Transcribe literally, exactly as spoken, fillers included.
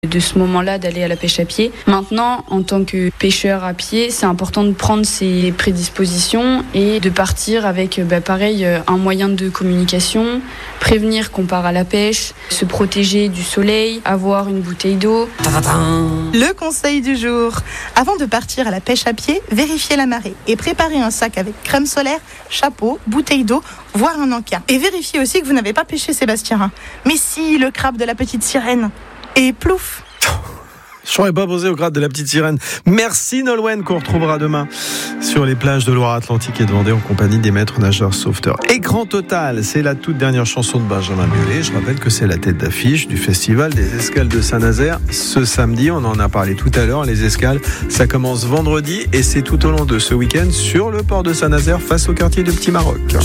de ce moment-là d'aller à la pêche à pied. Maintenant, en tant que pêcheur à pied, c'est important de prendre ses prédispositions et de partir avec, bah, pareil, un moyen de communication, prévenir qu'on part à la pêche, se protéger du soleil, avoir une bouteille d'eau. Le conseil du jour. Avant de partir à la pêche à pied, vérifiez la marée et préparez un sac avec crème solaire, chapeau, bouteille d'eau, voire un encas. Et vérifiez aussi que vous n'avez pas pêché Sébastien. Mais si, le crabe de la petite sirène. Et plouf. Je n'aurais pas posé au grade de la petite sirène. Merci Nolwenn, qu'on retrouvera demain sur les plages de Loire-Atlantique et de Vendée en compagnie des maîtres nageurs sauveteurs. Écran total, c'est la toute dernière chanson de Benjamin Biolay. Je rappelle que c'est la tête d'affiche du festival des escales de Saint-Nazaire ce samedi. On en a parlé tout à l'heure. Les escales, ça commence vendredi et c'est tout au long de ce week-end sur le port de Saint-Nazaire face au quartier du Petit Maroc.